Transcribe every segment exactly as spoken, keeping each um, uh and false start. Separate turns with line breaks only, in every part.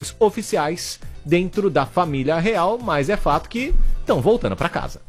nomes oficiais dentro da família real, mas é fato que estão voltando para casa.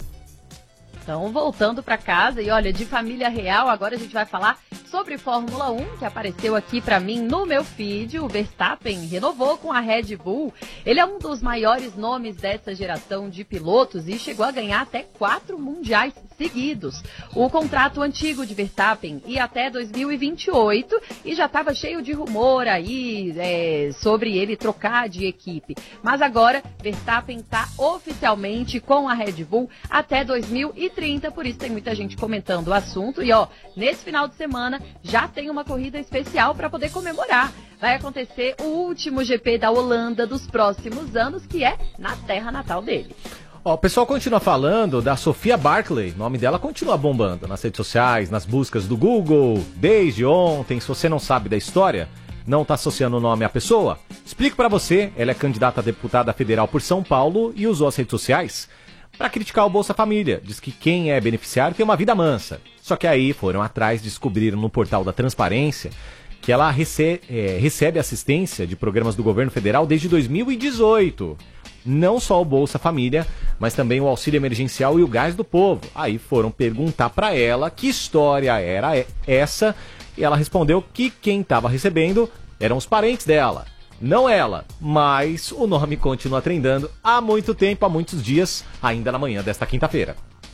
Estão voltando para casa e olha, de família real, agora a gente vai falar sobre Fórmula um, que apareceu aqui para mim no meu feed. O Verstappen renovou com a Red Bull. Ele é um dos maiores nomes dessa geração de pilotos e chegou a ganhar até quatro mundiais seguidos. O contrato antigo de Verstappen ia até dois mil e vinte e oito e já estava cheio de rumor aí é, sobre ele trocar de equipe. Mas agora Verstappen está oficialmente com a Red Bull até dois mil e trinta, por isso tem muita gente comentando o assunto. E ó, nesse final de semana já tem uma corrida especial para poder comemorar. Vai acontecer o último G P da Holanda dos próximos anos, que é na terra natal dele.
Ó, o pessoal continua falando da Sofia Barclay, o nome dela continua bombando nas redes sociais, nas buscas do Google, desde ontem. Se você não sabe da história, não está associando o nome à pessoa, explico para você. Ela é candidata a deputada federal por São Paulo e usou as redes sociais para criticar o Bolsa Família. Diz que quem é beneficiário tem uma vida mansa. Só que aí foram atrás, descobriram no portal da Transparência que ela recebe, é, recebe assistência de programas do governo federal desde dois mil e dezoito. Não só o Bolsa Família, mas também o auxílio emergencial e o gás do povo. Aí foram perguntar para ela que história era essa e ela respondeu que quem estava recebendo eram os parentes dela. Não ela, mas o nome continua trendando há muito tempo, há muitos dias, ainda na manhã desta quinta-feira.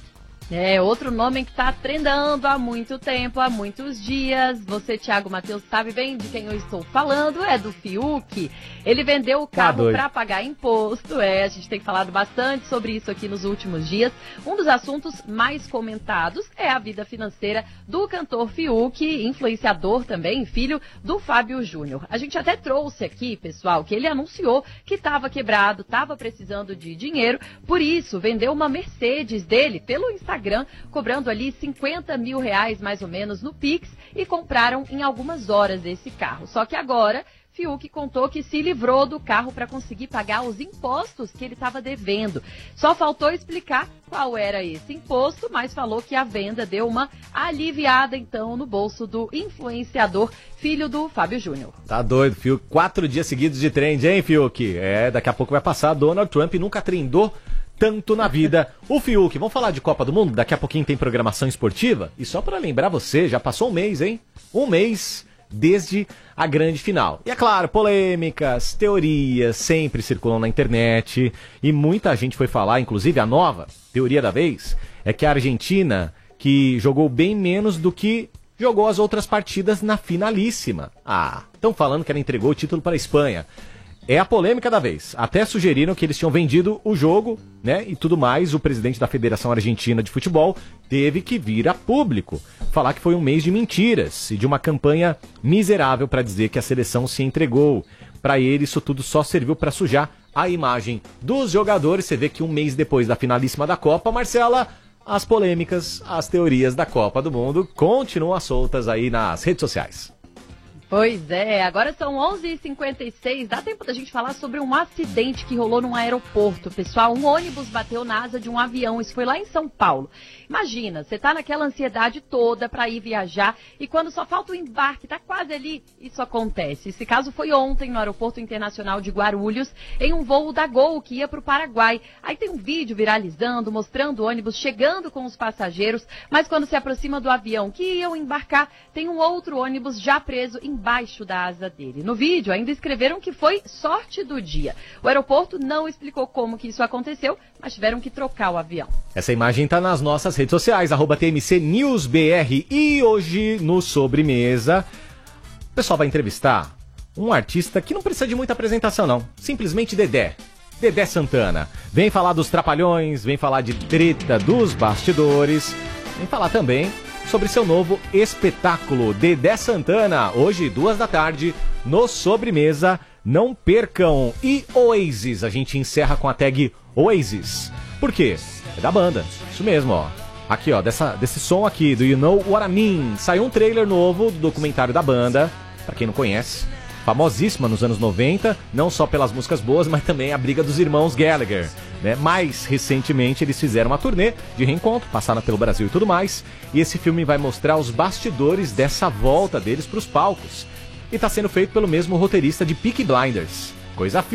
É, outro nome que tá trendando há muito tempo, há muitos dias. Você, Thiago Matheus, sabe bem de quem eu estou falando, é do Fiuk. Ele vendeu o carro para pagar imposto. É, a gente tem falado bastante sobre isso aqui nos últimos dias. Um dos assuntos mais comentados é a vida financeira do cantor Fiuk, influenciador também, filho do Fábio Júnior. A gente até trouxe aqui, pessoal, que ele anunciou que estava quebrado, estava precisando de dinheiro, por isso vendeu uma Mercedes dele pelo Instagram, cobrando ali cinquenta mil reais mais ou menos no Pix, e compraram em algumas horas esse carro. Só que agora Fiuk contou que se livrou do carro para conseguir pagar os impostos que ele estava devendo. Só faltou explicar qual era esse imposto, mas falou que a venda deu uma aliviada então no bolso do influenciador, filho do Fábio Júnior.
Tá doido, Fiuk. Quatro dias seguidos de trend, hein, Fiuk? É, daqui a pouco vai passar. Donald Trump nunca trendou tanto na vida. O Fiuk, vamos falar de Copa do Mundo? Daqui a pouquinho tem programação esportiva. E só para lembrar você, já passou um mês, hein? Um mês desde a grande final. E é claro, polêmicas, teorias sempre circulam na internet. E muita gente foi falar, inclusive a nova teoria da vez, é que a Argentina, que jogou bem menos do que jogou as outras partidas na finalíssima. Ah, estão falando que ela entregou o título para a Espanha. É a polêmica da vez. Até sugeriram que eles tinham vendido o jogo, né? E tudo mais. O presidente da Federação Argentina de Futebol teve que vir a público falar que foi um mês de mentiras e de uma campanha miserável para dizer que a seleção se entregou. Para ele, isso tudo só serviu para sujar a imagem dos jogadores. Você vê que um mês depois da finalíssima da Copa, Marcela, as polêmicas, as teorias da Copa do Mundo continuam soltas aí nas redes sociais.
Pois é, agora são onze e cinquenta e seis, dá tempo da gente falar sobre um acidente que rolou num aeroporto, pessoal. Um ônibus bateu na asa de um avião, isso foi lá em São Paulo. Imagina, você tá naquela ansiedade toda para ir viajar e quando só falta o embarque, tá quase ali, isso acontece. Esse caso foi ontem no Aeroporto Internacional de Guarulhos, em um voo da Gol que ia para o Paraguai. Aí tem um vídeo viralizando, mostrando o ônibus chegando com os passageiros, mas quando se aproxima do avião que iam embarcar, tem um outro ônibus já preso embaixo da asa dele. No vídeo ainda escreveram que foi sorte do dia. O aeroporto não explicou como que isso aconteceu, mas tiveram que trocar o avião.
Essa imagem tá nas nossas redes sociais, arroba T M C News B R. E hoje, no Sobremesa, o pessoal vai entrevistar um artista que não precisa de muita apresentação, não. Simplesmente Dedé. Dedé Santana. Vem falar dos Trapalhões, vem falar de treta dos bastidores, vem falar também sobre seu novo espetáculo, Dedé Santana, hoje, duas da tarde, no Sobremesa. Não percam. E Oasis, a gente encerra com a tag Oasis. Por quê? É da banda, isso mesmo, ó. Aqui, ó, dessa, desse som aqui, do You Know What I Mean. Saiu um trailer novo do documentário da banda, pra quem não conhece, famosíssima nos anos noventa, não só pelas músicas boas, mas também a briga dos irmãos Gallagher, né? Mais recentemente eles fizeram uma turnê de reencontro, passaram pelo Brasil e tudo mais, e esse filme vai mostrar os bastidores dessa volta deles pros palcos. E tá sendo feito pelo mesmo roteirista de Peaky Blinders. Coisa